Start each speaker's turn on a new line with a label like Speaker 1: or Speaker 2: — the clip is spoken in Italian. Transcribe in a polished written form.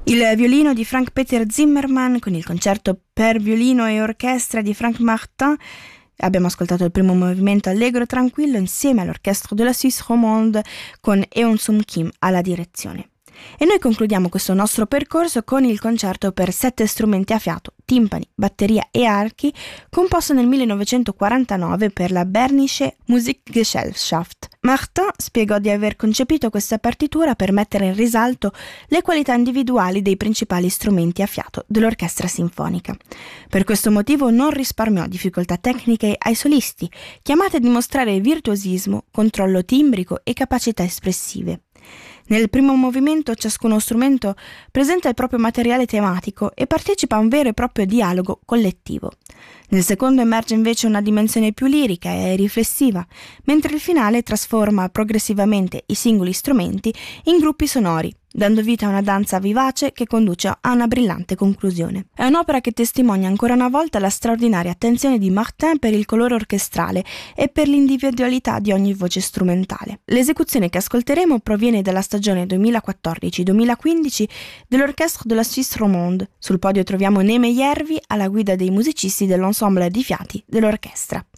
Speaker 1: Il violino di Frank Peter Zimmermann con il concerto per violino e orchestra di Frank Martin. Abbiamo ascoltato il primo movimento allegro tranquillo insieme all'Orchestre de la Suisse Romande con Eun-Sum Kim alla direzione. E noi concludiamo questo nostro percorso con il concerto per 7 strumenti a fiato, timpani, batteria e archi, composto nel 1949 per la Bernische Musikgesellschaft. Martin spiegò di aver concepito questa partitura per mettere in risalto le qualità individuali dei principali strumenti a fiato dell'orchestra sinfonica. Per questo motivo non risparmiò difficoltà tecniche ai solisti, chiamati a dimostrare virtuosismo, controllo timbrico e capacità espressive. Nel primo movimento ciascuno strumento presenta il proprio materiale tematico e partecipa a un vero e proprio dialogo collettivo. Nel secondo emerge invece una dimensione più lirica e riflessiva, mentre il finale trasforma progressivamente i singoli strumenti in gruppi sonori, dando vita a una danza vivace che conduce a una brillante conclusione. È un'opera che testimonia ancora una volta la straordinaria attenzione di Martin per il colore orchestrale e per l'individualità di ogni voce strumentale. L'esecuzione che ascolteremo proviene dalla stagione 2014-2015 dell'Orchestre de la Suisse Romande. Sul podio troviamo Neme Järvi alla guida dei musicisti dell'ensemble di fiati dell'orchestra.